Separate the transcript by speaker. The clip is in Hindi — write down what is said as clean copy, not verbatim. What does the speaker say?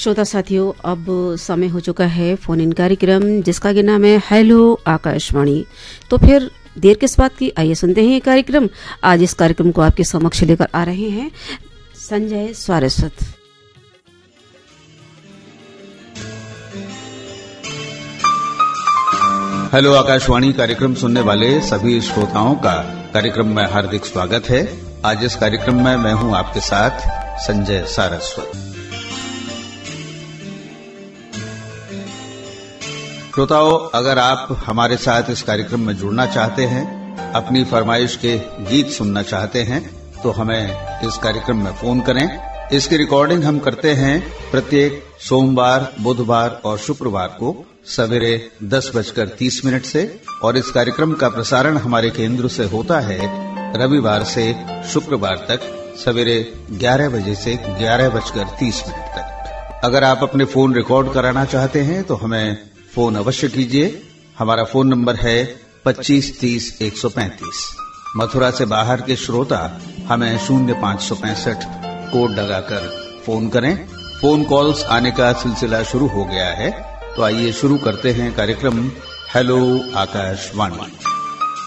Speaker 1: श्रोता साथियों, अब समय हो चुका है फोन इन कार्यक्रम जिसका कि नाम है हेलो आकाशवाणी। तो फिर देर किस बात की, आइए सुनते हैं ये कार्यक्रम। आज इस कार्यक्रम को आपके समक्ष लेकर आ रहे हैं संजय सारस्वत।
Speaker 2: हेलो आकाशवाणी कार्यक्रम सुनने वाले सभी श्रोताओं का कार्यक्रम में हार्दिक स्वागत है। आज इस कार्यक्रम में मैं हूं आपके साथ संजय सारस्वत। श्रोताओं, अगर आप हमारे साथ इस कार्यक्रम में जुड़ना चाहते हैं, अपनी फरमाइश के गीत सुनना चाहते हैं, तो हमें इस कार्यक्रम में फोन करें। इसकी रिकॉर्डिंग हम करते हैं प्रत्येक सोमवार, बुधवार और शुक्रवार को सवेरे 10:30 से, और इस कार्यक्रम का प्रसारण हमारे केंद्र से होता है रविवार से शुक्रवार तक सवेरे 11 बजे से 11:30 तक। अगर आप अपने फोन रिकॉर्ड कराना चाहते हैं तो हमें फोन अवश्य कीजिए। हमारा फोन नंबर है 25 30 135। मथुरा से बाहर के श्रोता हमें 0565 कोड लगाकर फोन करें। फोन कॉल्स आने का सिलसिला शुरू हो गया है, तो आइए शुरू करते हैं कार्यक्रम हेलो आकाशवाणी।